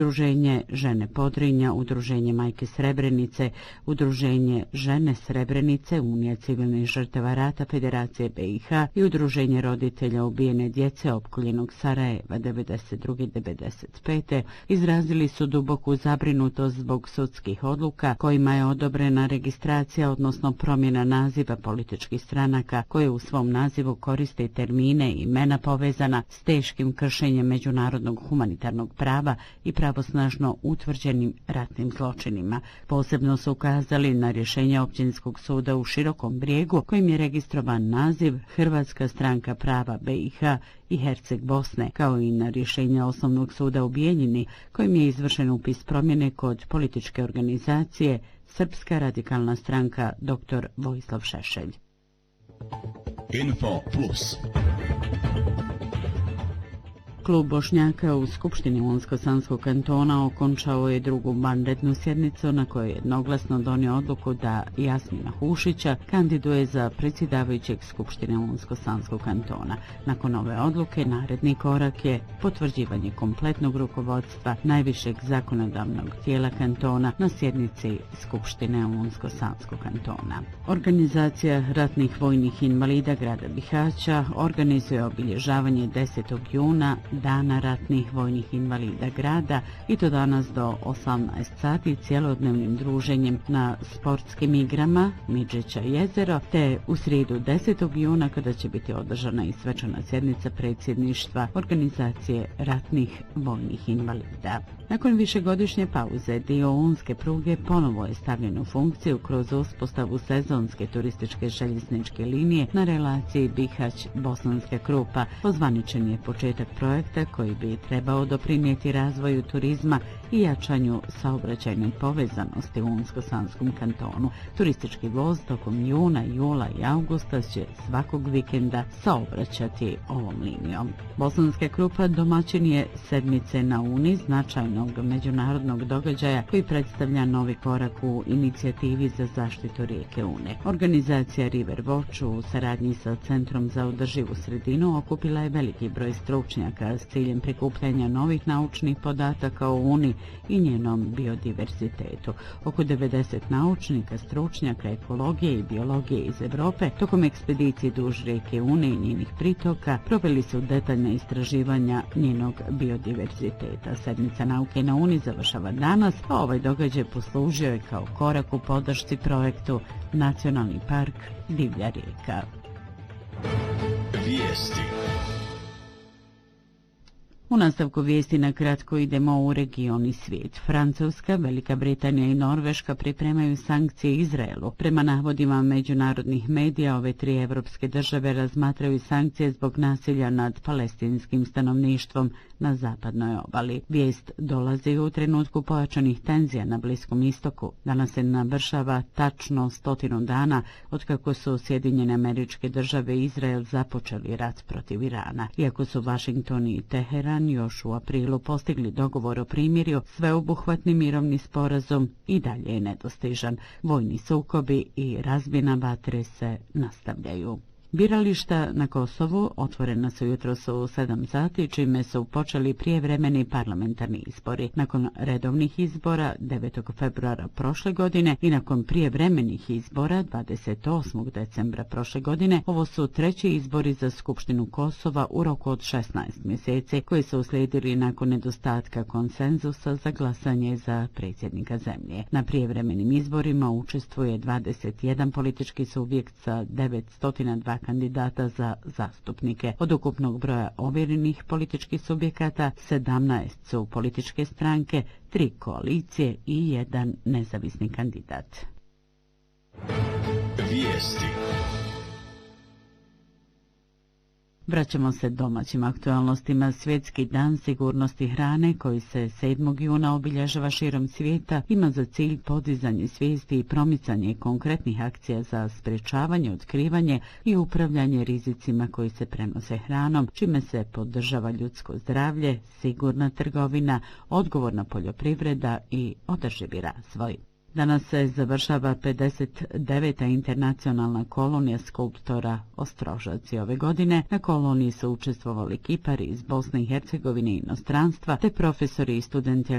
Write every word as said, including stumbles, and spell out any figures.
Udruženje Žene Podrinja, Udruženje Majke Srebrenice, Udruženje Žene Srebrenice, Unija civilnih žrtava rata Federacije B i H i Udruženje roditelja ubijene djece opkoljenog Sarajeva devedeset druge do devedeset pete izrazili su duboku zabrinutost zbog sudskih odluka kojima je odobrena registracija, odnosno promjena naziva političkih stranaka koje u svom nazivu koriste termine i imena povezana s teškim kršenjem međunarodnog humanitarnog prava i pravosnažno utvrđenim ratnim zločinima. Posebno su ukazali na rješenje Općinskog suda u Širokom Brijegu kojim je registrovan naziv Hrvatska stranka prava B i H i Herceg Bosne, kao i na rješenje Osnovnog suda u Bijeljini kojim je izvršen upis promjene kod političke organizacije Srpska radikalna stranka dr. Vojislav Šešelj. Info Plus. Klub Bošnjaka u Skupštini Unsko-Sanskog kantona okončao je drugu vanrednu sjednicu na kojoj je jednoglasno donio odluku da Jasmina Hušića kandiduje za predsjedavajućeg Skupštine Unsko-Sanskog kantona. Nakon ove odluke naredni korak je potvrđivanje kompletnog rukovodstva najvišeg zakonodavnog tijela kantona na sjednici Skupštine Unsko-Sanskog kantona. Organizacija ratnih vojnih invalida grada Bihaća organizuje obilježavanje desetog juna Dana ratnih vojnih invalida grada i to danas do osamnaest sati cjelodnevnim druženjem na sportskim igrama Midžeća jezero, te u srijedu desetog juna kada će biti održana i svečana sjednica predsjedništva Organizacije ratnih vojnih invalida. Nakon višegodišnje pauze dio unske pruge ponovo je stavljen u funkciju kroz uspostavu sezonske turističke željezničke linije na relaciji Bihać-Bosanska Krupa. Ozvaničen je početak projekta koji bi trebao doprinijeti razvoju turizma i jačanju saobraćajne povezanosti u Unsko-Sanskom kantonu. Turistički voz tokom juna, jula i augusta će svakog vikenda saobraćati ovom linijom. Bosanska Krupa domaćin je sedmice na Uni, značajnog međunarodnog događaja koji predstavlja novi korak u inicijativi za zaštitu rijeke Une. Organizacija River Watch u saradnji sa Centrom za održivu sredinu okupila je veliki broj stručnjaka s ciljem prikupljanja novih naučnih podataka o Uni i njenom biodiverzitetu. Oko devedeset naučnika, stručnjaka ekologije i biologije iz Europe tokom ekspedicije duž rijeke Une i njenih pritoka proveli su detaljna istraživanja njenog biodiverziteta. Sedmica nauke na Uni završava danas, a ovaj događaj poslužio je kao korak u podršci projektu Nacionalni park Divlja rijeka. Vijesti. U nastavku vijesti na kratko idemo u region i svijet. Francuska, Velika Britanija i Norveška pripremaju sankcije Izraelu. Prema navodima međunarodnih medija, ove tri evropske države razmatraju sankcije zbog nasilja nad palestinskim stanovništvom na zapadnoj obali. Vijest dolazi u trenutku pojačanih tenzija na Bliskom istoku. Danas se navršava tačno stotinu dana otkako su Sjedinjene Američke Države i Izrael započeli rat protiv Irana. Iako su Washington i Teheran još u aprilu postigli dogovor o primirju, sveobuhvatni mirovni sporazum i dalje je nedostižan. Vojni sukobi i razbina vatre se nastavljaju. Birališta na Kosovu otvorena su jutros u sedam sati, čime su počeli prijevremeni parlamentarni izbori. Nakon redovnih izbora devetog februara prošle godine i nakon prijevremenih izbora dvadeset osmog decembra prošle godine, ovo su treći izbori za Skupštinu Kosova u roku od šesnaest mjeseci, koji su uslijedili nakon nedostatka konsenzusa za glasanje za predsjednika zemlje. Na prijevremenim izborima učestvuje dvadeset jedan politički subjekt sa devetsto dva kandidata za zastupnike. Od ukupnog broja ovjerenih političkih subjekata, sedamnaest su političke stranke, tri koalicije i jedan nezavisni kandidat. Vijesti. Vraćamo se domaćim aktualnostima. Svjetski dan sigurnosti hrane, koji se sedmog juna obilježava širom svijeta, ima za cilj podizanje svijesti i promicanje konkretnih akcija za sprječavanje, otkrivanje i upravljanje rizicima koji se prenose hranom, čime se podržava ljudsko zdravlje, sigurna trgovina, odgovorna poljoprivreda i održivi razvoj. Danas se završava pedeset deveta internacionalna kolonija skulptora Ostrožaci. Ove godine na koloniji su učestvovali kipari iz Bosne i Hercegovine i inostranstva, te profesori i studenti